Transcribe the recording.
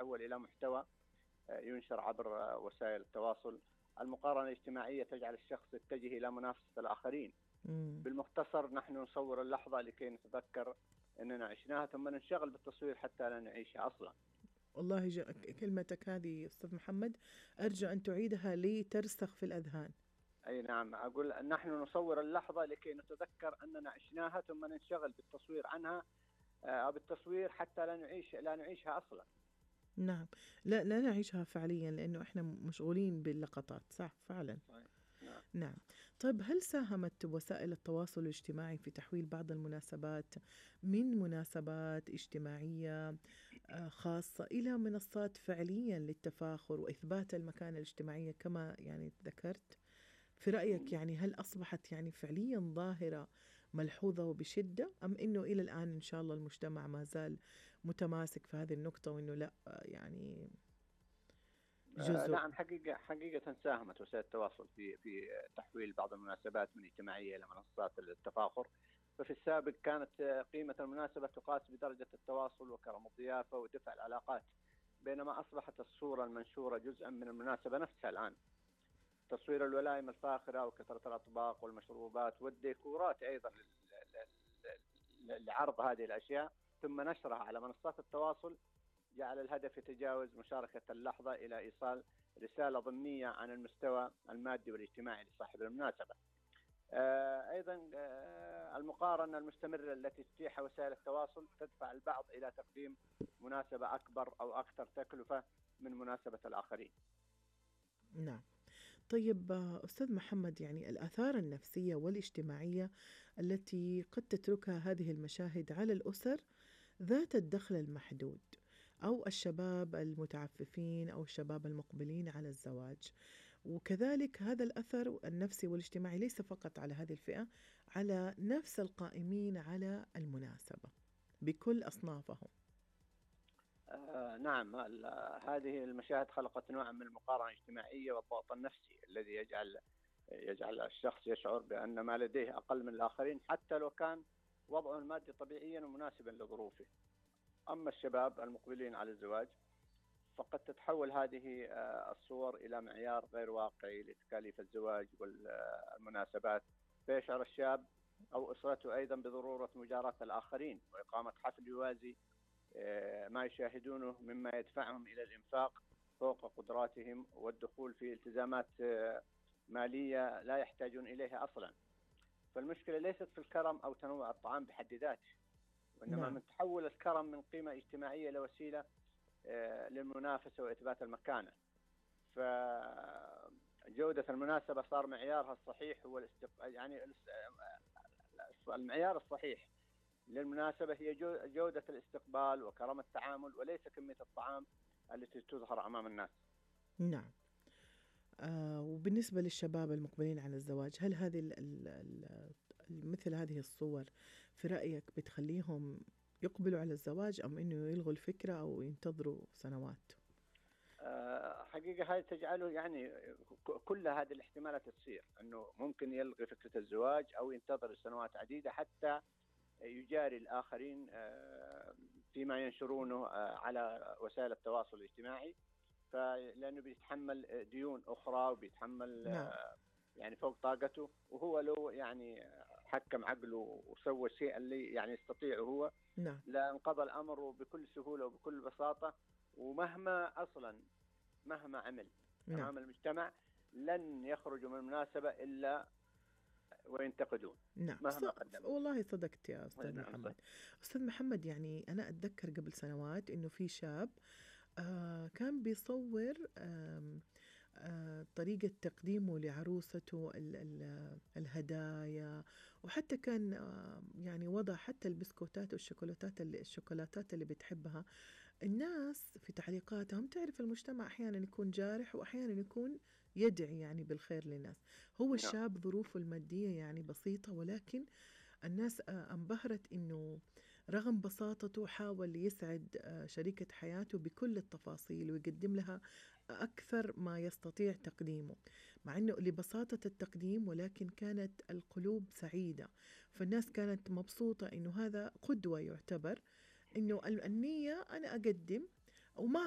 يتحول إلى محتوى ينشر عبر وسائل التواصل. المقارنة الاجتماعية تجعل الشخص يتجه إلى منافسة الآخرين. بالمختصر نحن نصور اللحظة لكي نتذكر أننا عشناها ثم ننشغل بالتصوير حتى لا نعيشها أصلا. والله كلمتك هذه أستاذ محمد أرجو أن تعيدها لي ترسخ في الأذهان. أي نعم، أقول نحن نصور اللحظة لكي نتذكر أننا عشناها ثم ننشغل بالتصوير عنها أو بالتصوير حتى لا نعيشها أصلا. نعم، لا نعيشها فعليا لأنه إحنا مشغولين باللقطات. صح فعلا. نعم. نعم. طيب هل ساهمت وسائل التواصل الاجتماعي في تحويل بعض المناسبات من مناسبات اجتماعية خاصة إلى منصات فعليا للتفاخر وإثبات المكانة الاجتماعية كما يعني ذكرت؟ في رأيك يعني هل أصبحت يعني فعليا ظاهرة ملحوظة وبشدة، أم إنه إلى الآن إن شاء الله المجتمع ما زال متماسك في هذه النقطة وإنه لا يعني جزء؟ نعم، حقيقة ساهمت وسائل التواصل في تحويل بعض المناسبات من اجتماعية إلى منصات التفاخر. ففي السابق كانت قيمة المناسبة تقاس بدرجة التواصل وكرم الضيافة ودفع العلاقات، بينما أصبحت الصورة المنشورة جزءا من المناسبة نفسها الآن. تصوير الولائم الفاخرة وكثرة الأطباق والمشروبات والديكورات أيضا لعرض هذه الأشياء ثم نشرها على منصات التواصل جعل الهدف يتجاوز مشاركة اللحظة إلى إيصال رسالة ضمنية عن المستوى المادي والاجتماعي لصاحب المناسبة. أيضا المقارنة المستمرة التي تتيحها وسائل التواصل تدفع البعض إلى تقديم مناسبة أكبر أو أكثر تكلفة من مناسبة الآخرين. نعم. طيب أستاذ محمد، يعني الآثار النفسية والاجتماعية التي قد تتركها هذه المشاهد على الأسر ذات الدخل المحدود أو الشباب المتعففين أو الشباب المقبلين على الزواج، وكذلك هذا الأثر النفسي والاجتماعي ليس فقط على هذه الفئة، على نفس القائمين على المناسبة بكل أصنافهم. نعم، هذه المشاهد خلقت نوعا من المقارنة الاجتماعية والضغط النفسي الذي يجعل الشخص يشعر بأن ما لديه أقل من الآخرين حتى لو كان وضعه المادي طبيعيا ومناسبا لظروفه. أما الشباب المقبلين على الزواج فقد تتحول هذه الصور إلى معيار غير واقعي لتكاليف الزواج والمناسبات، فيشعر الشاب أو أسرته أيضا بضرورة مجاراة الآخرين وإقامة حفل يوازي ما يشاهدونه مما يدفعهم إلى الإنفاق فوق قدراتهم والدخول في التزامات مالية لا يحتاجون إليها أصلا. فالمشكلة ليست في الكرم أو تنوع الطعام بحد ذاته، وإنما من تحول الكرم من قيمة اجتماعية لوسيلة للمنافسة وإثبات المكانة. فجودة المناسبة صار معيارها الصحيح هو المعيار الصحيح للمناسبة هي جودة الاستقبال وكرم التعامل وليس كمية الطعام التي تظهر أمام الناس. نعم. وبالنسبة للشباب المقبلين على الزواج، هل هذه مثل هذه الصور في رأيك بتخليهم يقبلوا على الزواج أم إنه يلغوا الفكرة أو ينتظروا سنوات؟ حقيقة هذه تجعله يعني كل هذه الاحتمالات تصير أنه ممكن يلغي فكرة الزواج أو ينتظر سنوات عديدة حتى يجاري الآخرين فيما ينشرونه على وسائل التواصل الاجتماعي، لأنه بيتحمل ديون أخرى وبيتحمل يعني فوق طاقته، وهو لو يعني حكم عقله وسوى الشيء اللي يعني يستطيعه هو لانقضى الأمر بكل سهولة وبكل بساطة. ومهما عمل أمام المجتمع لن يخرجوا من المناسبة إلا وينتقدون. نعم. والله صدقت يا أستاذ محمد. أستاذ محمد، يعني أنا أتذكر قبل سنوات إنه في شاب كان بيصور طريقة تقديمه لعروسته الهدايا، وحتى كان يعني وضع حتى البسكوتات والشوكولاتات اللي بتحبها. الناس في تعليقاتهم، تعرف المجتمع أحيانا يكون جارح وأحيانا يكون يدعي يعني بالخير للناس. هو الشاب ظروفه المادية يعني بسيطة، ولكن الناس انبهرت إنه رغم بساطته حاول يسعد شريكة حياته بكل التفاصيل ويقدم لها أكثر ما يستطيع تقديمه، مع أنه لبساطة التقديم ولكن كانت القلوب سعيدة. فالناس كانت مبسوطة إنه هذا قدوة، يعتبر إنه النية أنا أقدم وما